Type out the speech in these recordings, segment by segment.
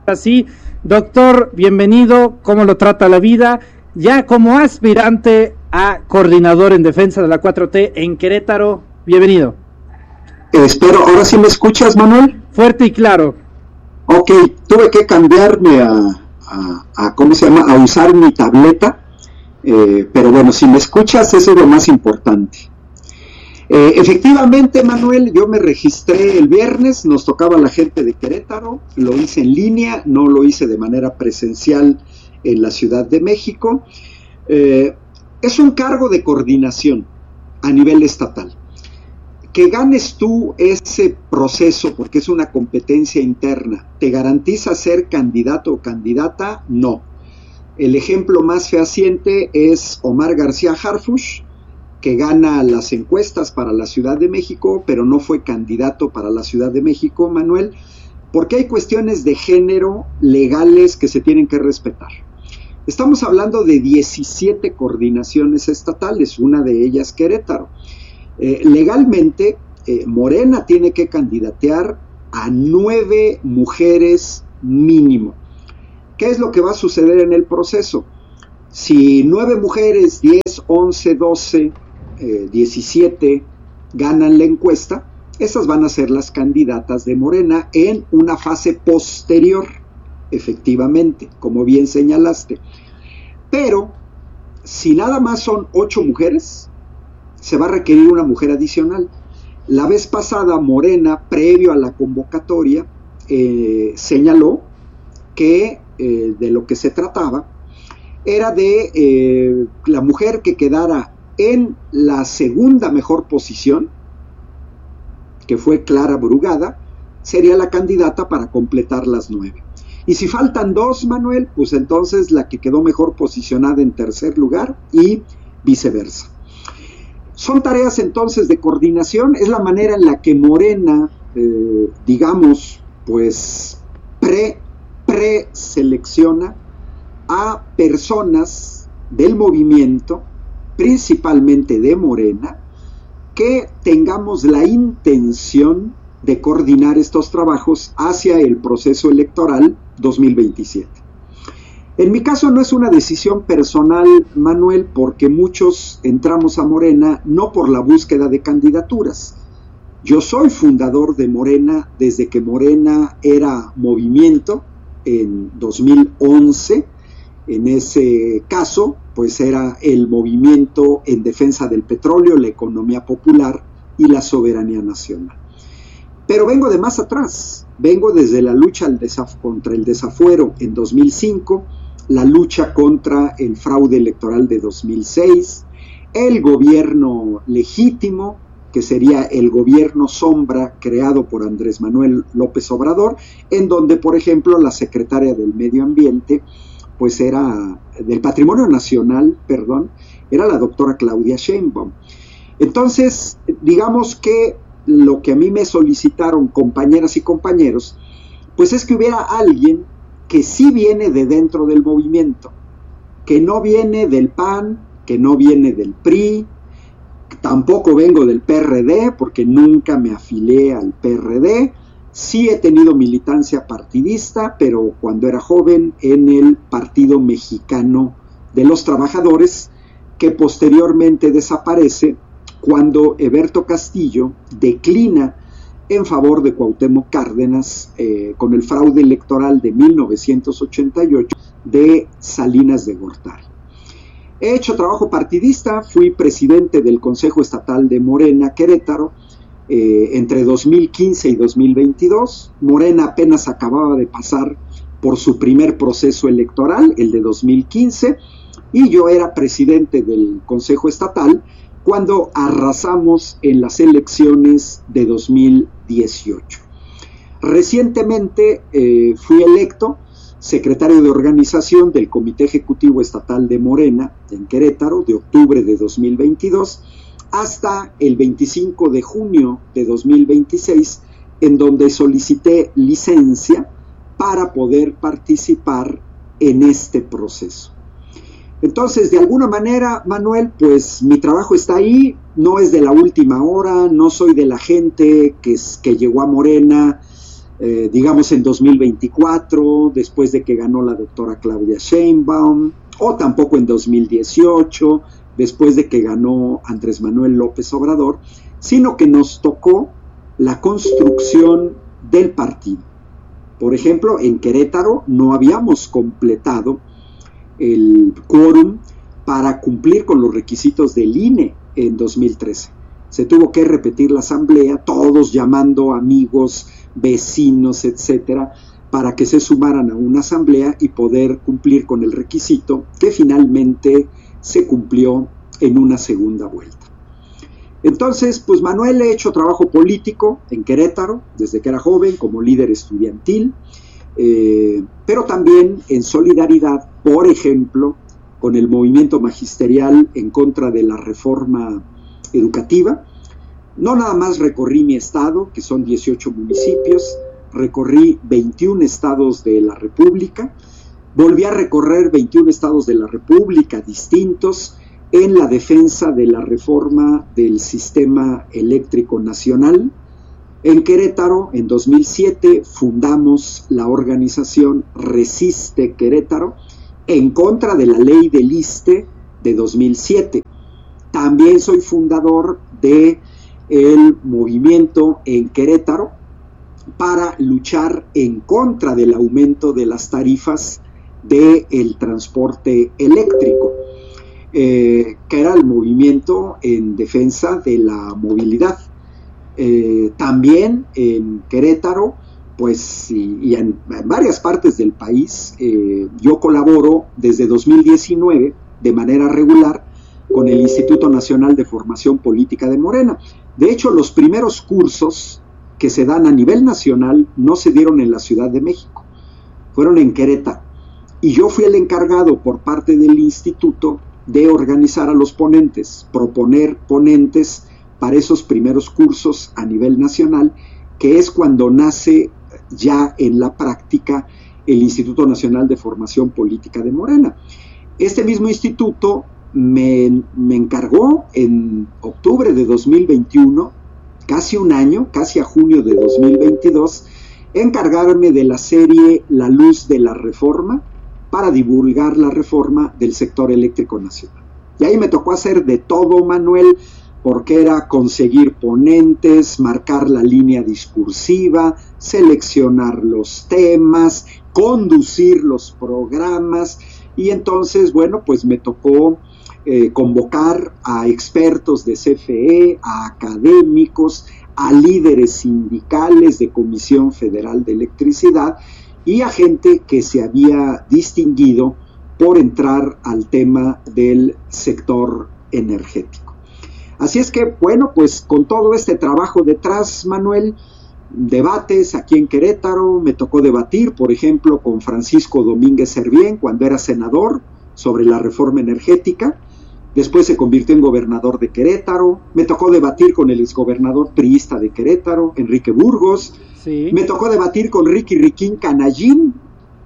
Así, doctor, bienvenido. ¿Cómo lo trata la vida? Ya como aspirante a coordinador en defensa de la 4T en Querétaro, bienvenido. Espero, ¿ahora sí me escuchas, Manuel? Fuerte y claro. Ok, tuve que cambiarme a ¿cómo se llama? A usar mi tableta, pero bueno, si me escuchas, eso es lo más importante. Efectivamente, Manuel, yo me registré el viernes, nos tocaba la gente de Querétaro, lo hice en línea, no lo hice de manera presencial en la Ciudad de México. Es un cargo de coordinación a nivel estatal. Que ganes tú ese proceso, porque es una competencia interna, ¿te garantiza ser candidato o candidata? No. El ejemplo más fehaciente es Omar García Harfuch, que gana las encuestas para la Ciudad de México, pero no fue candidato para la Ciudad de México, Manuel, porque hay cuestiones de género legales que se tienen que respetar. Estamos hablando de 17 coordinaciones estatales, una de ellas Querétaro. Legalmente, Morena tiene que candidatear a 9 mujeres mínimo. ¿Qué es lo que va a suceder en el proceso? Si 9 mujeres, 10, 11, 12, 17 ganan la encuesta, esas van a ser las candidatas de Morena en una fase posterior, efectivamente, como bien señalaste. Pero, si nada más son 8 mujeres, se va a requerir una mujer adicional. La vez pasada, Morena, previo a la convocatoria, señaló que de lo que se trataba era de la mujer que quedara en la segunda mejor posición, que fue Clara Brugada, sería la candidata para completar las 9. Y si faltan 2, Manuel, pues entonces la que quedó mejor posicionada en tercer lugar y viceversa. Son tareas entonces de coordinación, es la manera en la que Morena, digamos, pues preselecciona a personas del movimiento, principalmente de Morena, que tengamos la intención de coordinar estos trabajos hacia el proceso electoral 2027. En mi caso no es una decisión personal, Manuel, porque muchos entramos a Morena no por la búsqueda de candidaturas. Yo soy fundador de Morena desde que Morena era movimiento en 2011. En ese caso, pues era el movimiento en defensa del petróleo, la economía popular y la soberanía nacional. Pero vengo de más atrás, vengo desde la lucha contra el desafuero en 2005, la lucha contra el fraude electoral de 2006, el gobierno legítimo, que sería el gobierno sombra creado por Andrés Manuel López Obrador, en donde, por ejemplo, la secretaria del Medio Ambiente, pues era del Patrimonio Nacional, era la doctora Claudia Sheinbaum. Entonces, digamos que lo que a mí me solicitaron compañeras y compañeros, pues es que hubiera alguien que sí viene de dentro del movimiento, que no viene del PAN, que no viene del PRI, tampoco vengo del PRD, porque nunca me afilié al PRD, sí he tenido militancia partidista, pero cuando era joven en el Partido Mexicano de los Trabajadores, que posteriormente desaparece cuando Eberto Castillo declina en favor de Cuauhtémoc Cárdenas con el fraude electoral de 1988 de Salinas de Gortari. He hecho trabajo partidista, fui presidente del Consejo Estatal de Morena Querétaro entre 2015 y 2022. Morena apenas acababa de pasar por su primer proceso electoral, el de 2015, y yo era presidente del Consejo Estatal cuando arrasamos en las elecciones de 2018. Recientemente fui electo secretario de organización del Comité Ejecutivo Estatal de Morena en Querétaro de octubre de 2022 hasta el 25 de junio de 2026, en donde solicité licencia para poder participar en este proceso. Entonces, de alguna manera, Manuel, pues mi trabajo está ahí, no es de la última hora, no soy de la gente que llegó a Morena digamos en 2024, después de que ganó la doctora Claudia Sheinbaum, o tampoco en 2018, después de que ganó Andrés Manuel López Obrador, sino que nos tocó la construcción del partido. Por ejemplo, en Querétaro no habíamos completado el quórum para cumplir con los requisitos del INE en 2013. Se tuvo que repetir la asamblea, todos llamando amigos, vecinos, etcétera, para que se sumaran a una asamblea y poder cumplir con el requisito que finalmente se cumplió en una segunda vuelta. Entonces, pues Manuel ha hecho trabajo político en Querétaro desde que era joven como líder estudiantil, pero también en solidaridad, por ejemplo, con el movimiento magisterial en contra de la reforma educativa. No nada más recorrí mi estado, que son 18 municipios, recorrí 21 estados de la República, volví a recorrer 21 estados de la República distintos en la defensa de la reforma del sistema eléctrico nacional. En Querétaro, en 2007, fundamos la organización Resiste Querétaro en contra de la ley del ISSSTE de 2007. También soy fundador de el movimiento en Querétaro para luchar en contra del aumento de las tarifas del transporte eléctrico, que era el movimiento en defensa de la movilidad. También en Querétaro, pues, y en varias partes del país, yo colaboro desde 2019 de manera regular con el Instituto Nacional de Formación Política de Morena. De hecho, los primeros cursos que se dan a nivel nacional no se dieron en la Ciudad de México, fueron en Querétaro. Y yo fui el encargado por parte del instituto de organizar a los ponentes, proponer ponentes para esos primeros cursos a nivel nacional, que es cuando nace ya en la práctica el Instituto Nacional de Formación Política de Morena. Este mismo instituto me encargó en octubre de 2021, casi un año, casi a junio de 2022, encargarme de la serie La Luz de la Reforma para divulgar la reforma del sector eléctrico nacional. Y ahí me tocó hacer de todo, Manuel, porque era conseguir ponentes, marcar la línea discursiva, seleccionar los temas, conducir los programas, y entonces, bueno, pues me tocó convocar a expertos de CFE, a académicos, a líderes sindicales de Comisión Federal de Electricidad y a gente que se había distinguido por entrar al tema del sector energético. Así es que, bueno, pues con todo este trabajo detrás, Manuel, debates aquí en Querétaro, me tocó debatir, por ejemplo, con Francisco Domínguez Servién cuando era senador sobre la reforma energética. Después se convirtió en gobernador de Querétaro. Me tocó debatir con el exgobernador priista de Querétaro, Enrique Burgos. Sí. Me tocó debatir con Ricky Riquín Canallín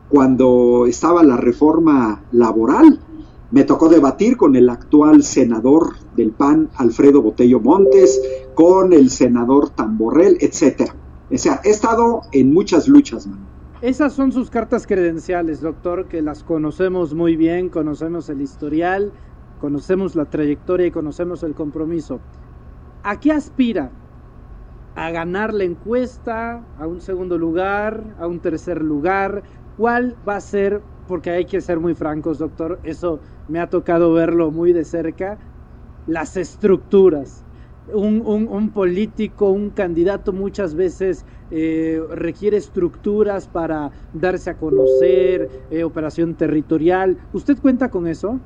cuando estaba la reforma laboral. Me tocó debatir con el actual senador del PAN, Alfredo Botello Montes, con el senador Tamborrell, etcétera. O sea, he estado en muchas luchas, man. Esas son sus cartas credenciales, doctor, que las conocemos muy bien, conocemos el historial, conocemos la trayectoria y conocemos el compromiso. ¿A qué aspira? ¿A ganar la encuesta? ¿A un segundo lugar? ¿A un tercer lugar? ¿Cuál va a ser? Porque hay que ser muy francos, doctor, eso me ha tocado verlo muy de cerca, las estructuras. Un político, un candidato muchas veces requiere estructuras para darse a conocer, operación territorial. ¿Usted cuenta con eso?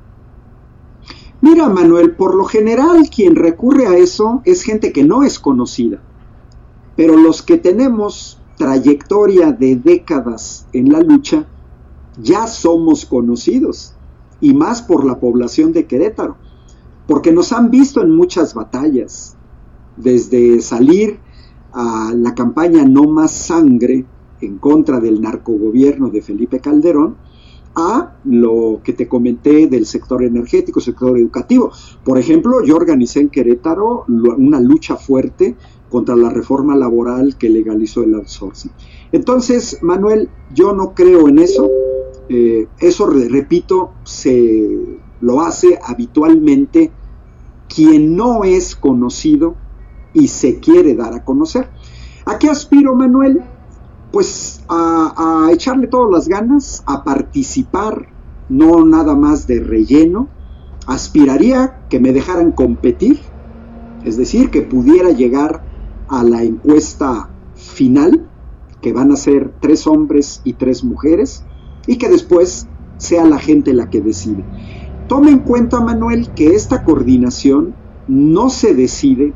Mira, Manuel, por lo general quien recurre a eso es gente que no es conocida, pero los que tenemos trayectoria de décadas en la lucha ya somos conocidos, y más por la población de Querétaro, porque nos han visto en muchas batallas, desde salir a la campaña No Más Sangre en contra del narcogobierno de Felipe Calderón, a lo que te comenté del sector energético, sector educativo. Por ejemplo, yo organicé en Querétaro una lucha fuerte contra la reforma laboral que legalizó el outsourcing. Entonces, Manuel, yo no creo en eso. Eso, repito, se lo hace habitualmente quien no es conocido y se quiere dar a conocer. ¿A qué aspiro, Manuel? Pues a echarle todas las ganas, a participar, no nada más de relleno. Aspiraría que me dejaran competir, es decir, que pudiera llegar a la encuesta final, que van a ser 3 hombres y 3 mujeres, y que después sea la gente la que decide. Toma en cuenta, Manuel, que esta coordinación no se decide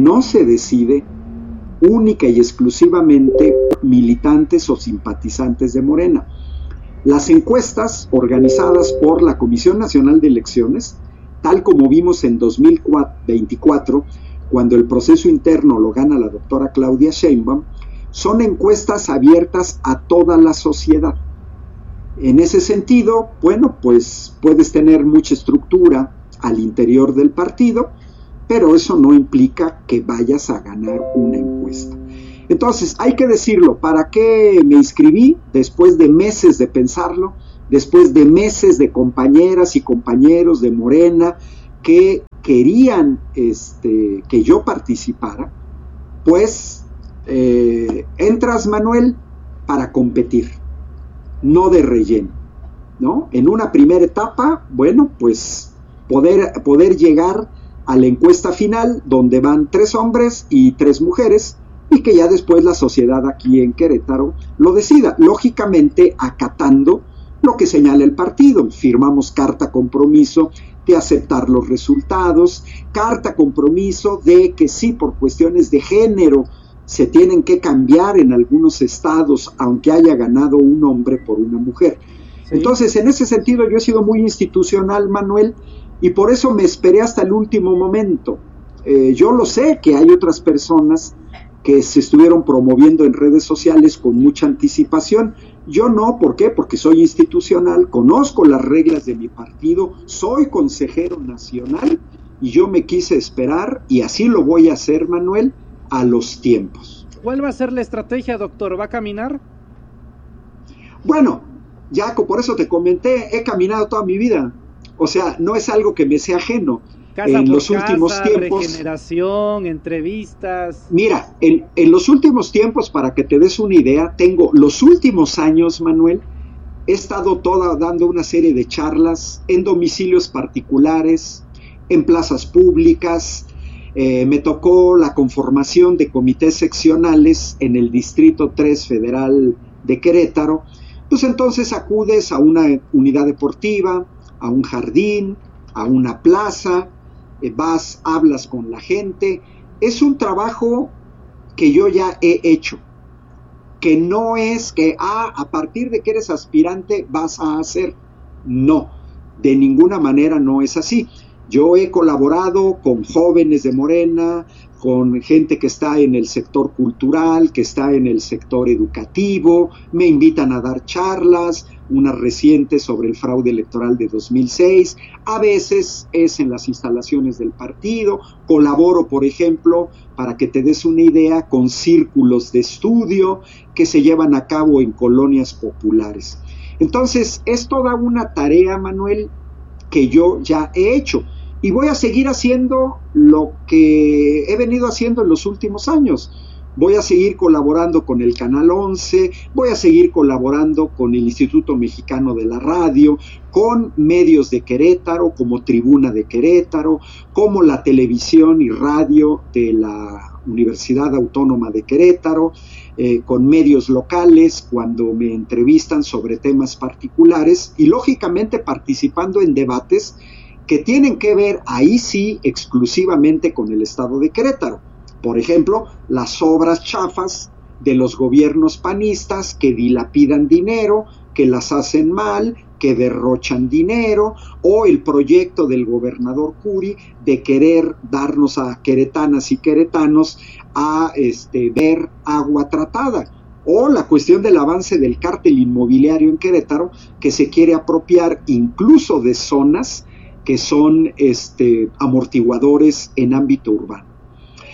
única y exclusivamente militantes o simpatizantes de Morena. Las encuestas organizadas por la Comisión Nacional de Elecciones, tal como vimos en 2024, cuando el proceso interno lo gana la doctora Claudia Sheinbaum, son encuestas abiertas a toda la sociedad. En ese sentido, bueno, pues puedes tener mucha estructura al interior del partido, pero eso no implica que vayas a ganar una encuesta. Entonces, hay que decirlo, ¿para qué me inscribí? Después de meses de pensarlo, después de meses de compañeras y compañeros de Morena que querían que yo participara, pues entras, Manuel, para competir, no de relleno, ¿no? En una primera etapa, bueno, pues poder llegar a la encuesta final, donde van 3 hombres y 3 mujeres, y que ya después la sociedad aquí en Querétaro lo decida, lógicamente acatando lo que señala el partido. Firmamos carta compromiso de aceptar los resultados, carta compromiso de que sí, por cuestiones de género se tienen que cambiar en algunos estados, aunque haya ganado un hombre por una mujer. Sí. Entonces, en ese sentido, yo he sido muy institucional, Manuel, y por eso me esperé hasta el último momento. Yo lo sé que hay otras personas que se estuvieron promoviendo en redes sociales con mucha anticipación. Yo no, ¿por qué? Porque soy institucional, conozco las reglas de mi partido, soy consejero nacional y yo me quise esperar y así lo voy a hacer, Manuel, a los tiempos. ¿Cuál va a ser la estrategia, doctor? ¿Va a caminar? Bueno, Jaco, por eso te comenté, he caminado toda mi vida, o sea, no es algo que me sea ajeno. Casa en los últimos tiempos, regeneración, entrevistas. Mira, en los últimos tiempos, para que te des una idea, tengo los últimos años, Manuel, he estado dando una serie de charlas en domicilios particulares, en plazas públicas. Me tocó la conformación de comités seccionales en el Distrito 3 Federal de Querétaro. Pues entonces acudes a una unidad deportiva, a un jardín, a una plaza, vas, hablas con la gente. Es un trabajo que yo ya he hecho, que no es que a partir de que eres aspirante vas a hacer. No, de ninguna manera no es así. Yo he colaborado con jóvenes de Morena, con gente que está en el sector cultural, que está en el sector educativo, me invitan a dar charlas, una reciente sobre el fraude electoral de 2006, a veces es en las instalaciones del partido, colaboro, por ejemplo, para que te des una idea, con círculos de estudio que se llevan a cabo en colonias populares. Entonces, es toda una tarea, Manuel, que yo ya he hecho. Y voy a seguir haciendo lo que he venido haciendo en los últimos años. Voy a seguir colaborando con el Canal 11, voy a seguir colaborando con el Instituto Mexicano de la Radio, con medios de Querétaro, como Tribuna de Querétaro, como la televisión y radio de la Universidad Autónoma de Querétaro, con medios locales cuando me entrevistan sobre temas particulares y lógicamente participando en debates que tienen que ver ahí sí exclusivamente con el estado de Querétaro. Por ejemplo, las obras chafas de los gobiernos panistas que dilapidan dinero, que las hacen mal, que derrochan dinero, o el proyecto del gobernador Curi de querer darnos a queretanas y queretanos a ver agua tratada, o la cuestión del avance del cártel inmobiliario en Querétaro, que se quiere apropiar incluso de zonas que son amortiguadores en ámbito urbano.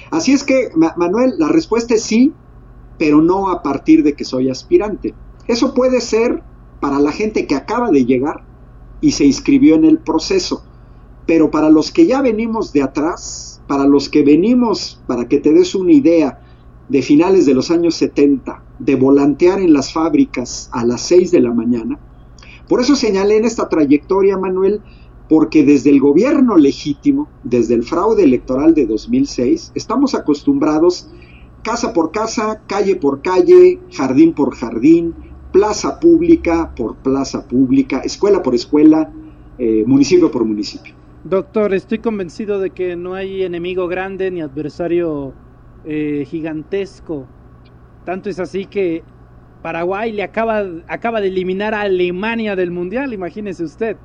Así es que, Manuel, la respuesta es sí, pero no a partir de que soy aspirante. Eso puede ser para la gente que acaba de llegar y se inscribió en el proceso, pero para los que ya venimos de atrás, para los que venimos, para que te des una idea, de finales de los años 70, de volantear en las fábricas a las 6 de la mañana, por eso señalé en esta trayectoria, Manuel, porque desde el gobierno legítimo, desde el fraude electoral de 2006, estamos acostumbrados casa por casa, calle por calle, jardín por jardín, plaza pública por plaza pública, escuela por escuela, municipio por municipio. Doctor, estoy convencido de que no hay enemigo grande ni adversario gigantesco. Tanto es así que Paraguay le acaba de eliminar a Alemania del Mundial, imagínese usted.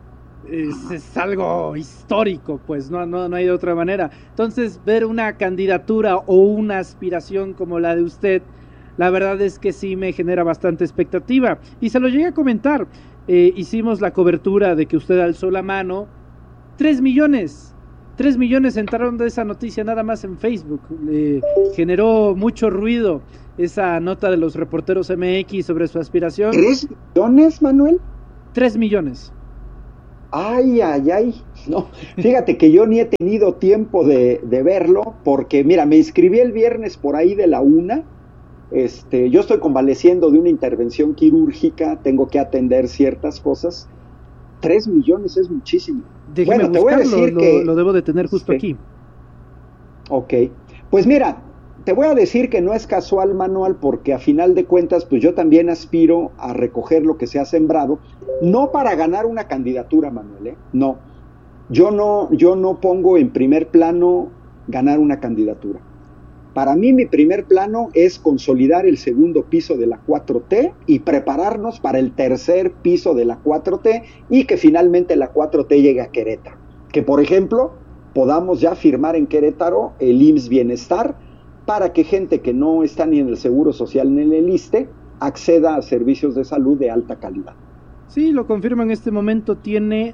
Es algo histórico, pues no hay de otra manera. Entonces, ver una candidatura o una aspiración como la de usted, la verdad es que sí me genera bastante expectativa. Y se lo llegué a comentar, hicimos la cobertura de que usted alzó la mano. 3 millones entraron de esa noticia nada más en Facebook. Generó mucho ruido esa nota de los reporteros MX sobre su aspiración. ¿3 millones, Manuel? 3 millones. Ay, no, fíjate que yo ni he tenido tiempo de verlo, porque mira, me inscribí el viernes por ahí de la 1, yo estoy convaleciendo de una intervención quirúrgica, tengo que atender ciertas cosas. 3 millones es muchísimo. Déjeme buscarlo, te voy a decir que lo debo de tener justo aquí. Ok, pues mira, te voy a decir que no es casual, Manuel, porque a final de cuentas, pues yo también aspiro a recoger lo que se ha sembrado, no para ganar una candidatura, Manuel, no. Yo no pongo en primer plano ganar una candidatura. Para mí mi primer plano es consolidar el segundo piso de la 4T y prepararnos para el tercer piso de la 4T y que finalmente la 4T llegue a Querétaro. Que por ejemplo podamos ya firmar en Querétaro el IMSS Bienestar para que gente que no está ni en el Seguro Social ni en el ISSSTE acceda a servicios de salud de alta calidad. Sí, lo confirmo en este momento, tiene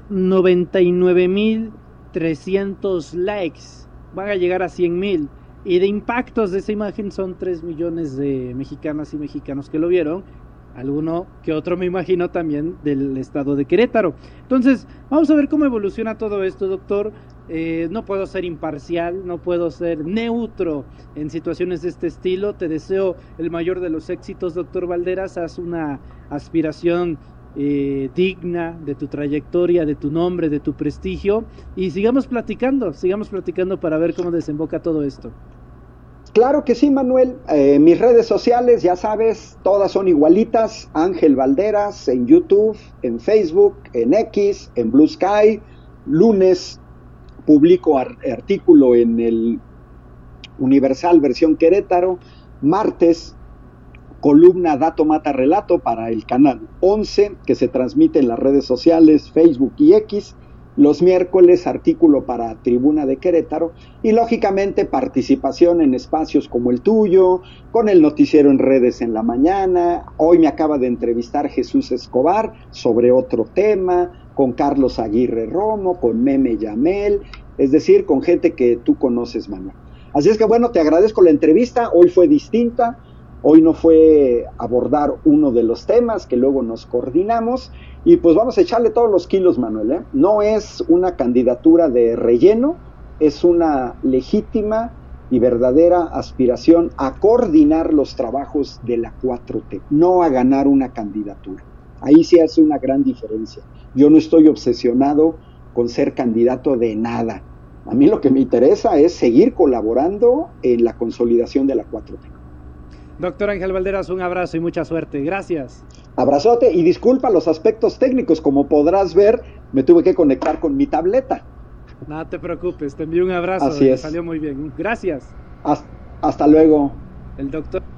99,300 likes, van a llegar a 100,000, y de impactos de esa imagen son 3 millones de mexicanas y mexicanos que lo vieron, alguno que otro me imagino también del estado de Querétaro. Entonces, vamos a ver cómo evoluciona todo esto, doctor. No puedo ser imparcial, no puedo ser neutro en situaciones de este estilo. Te deseo el mayor de los éxitos, doctor Valderas. Haz una aspiración digna de tu trayectoria, de tu nombre, de tu prestigio, y sigamos platicando para ver cómo desemboca todo esto. Claro que sí, Manuel. Mis redes sociales, ya sabes, todas son igualitas. Ángel Valderas en YouTube, en Facebook, en X, en Blue Sky. Lunes publico artículo en el Universal versión Querétaro. Martes, columna Dato Mata Relato para el canal 11, que se transmite en las redes sociales Facebook y X. Los miércoles, artículo para Tribuna de Querétaro, y lógicamente participación en espacios como el tuyo, con el noticiero en redes en la mañana. Hoy me acaba de entrevistar Jesús Escobar sobre otro tema, con Carlos Aguirre Romo, con Meme Yamel, es decir, con gente que tú conoces, Manuel. Así es que bueno, te agradezco la entrevista. Hoy fue distinta, hoy no fue abordar uno de los temas que luego nos coordinamos, y pues vamos a echarle todos los kilos, Manuel, No es una candidatura de relleno, es una legítima y verdadera aspiración a coordinar los trabajos de la 4T, no a ganar una candidatura. Ahí sí hace una gran diferencia. Yo no estoy obsesionado con ser candidato de nada. A mí lo que me interesa es seguir colaborando en la consolidación de la 4T. Doctor Ángel Valderas, un abrazo y mucha suerte. Gracias. Abrazote, y disculpa los aspectos técnicos. Como podrás ver, me tuve que conectar con mi tableta. No te preocupes, te envío un abrazo. Así es. Salió muy bien. Gracias. Hasta luego. El doctor